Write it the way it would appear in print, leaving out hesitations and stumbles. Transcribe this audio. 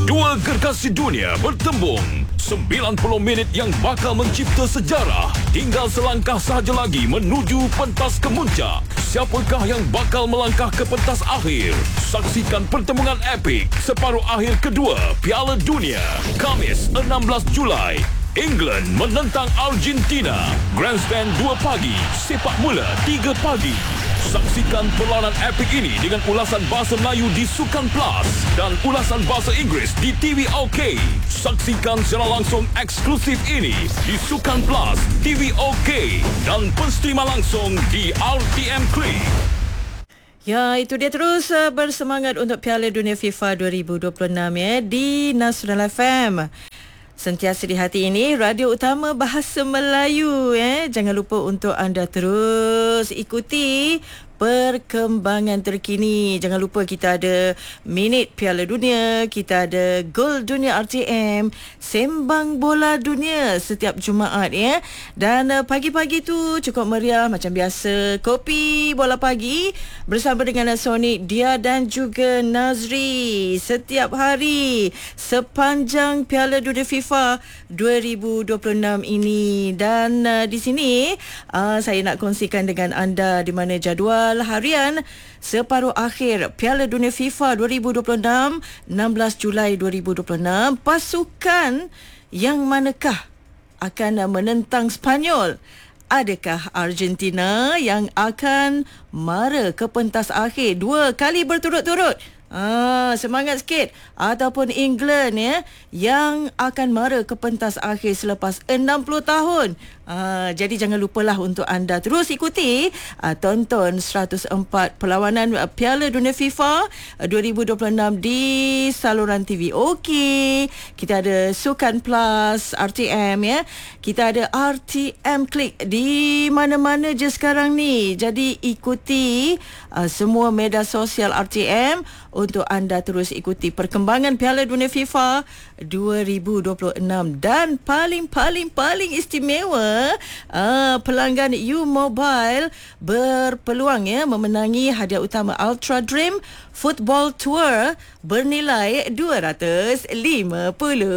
Dua gergasi dunia bertembung. 90 minit yang bakal mencipta sejarah. Tinggal selangkah sahaja lagi menuju pentas kemuncak. Siapakah yang bakal melangkah ke pentas akhir? Saksikan pertembungan epik separuh akhir kedua Piala Dunia. Khamis 16 Julai. England menentang Argentina. Grandstand 2 pagi, sepak bola 3 pagi. Saksikan perlawanan epik ini dengan ulasan bahasa Melayu di Sukan Plus dan ulasan bahasa Inggeris di TV OK. Saksikan secara langsung eksklusif ini di Sukan Plus, TV OK dan pensterima langsung di RTM Klik. Ya, itu dia terus bersemangat untuk Piala Dunia FIFA 2026 di Nasional FM. Sentiasa di hati ini, radio utama bahasa Melayu. Jangan lupa untuk anda terus ikuti perkembangan terkini. Jangan lupa kita ada Minit Piala Dunia, kita ada Gol Dunia RTM, Sembang Bola Dunia setiap Jumaat ya. Dan pagi-pagi tu cukup meriah macam biasa. Kopi Bola Pagi bersama dengan Sonic, Dia dan juga Nazri setiap hari sepanjang Piala Dunia FIFA 2026 ini. Dan di sini saya nak kongsikan dengan anda di mana jadual harian separuh akhir Piala Dunia FIFA 2026 16 Julai 2026. Pasukan yang manakah akan menentang Sepanyol? Adakah Argentina yang akan mara ke pentas akhir 2 kali berturut-turut? Semangat sikit. Ataupun England ya, yang akan mara ke pentas akhir selepas 60 tahun. Jadi jangan lupalah untuk anda terus ikuti, tonton 104 perlawanan Piala Dunia FIFA 2026 di saluran TV OK. Kita ada Sukan Plus RTM ya. Kita ada RTM Klik di mana-mana je sekarang ni. Jadi ikuti semua media sosial RTM untuk anda terus ikuti perkembangan Piala Dunia FIFA 2026. Dan paling istimewa, pelanggan U Mobile berpeluang ya memenangi hadiah utama Ultra Dream Football Tour bernilai $250.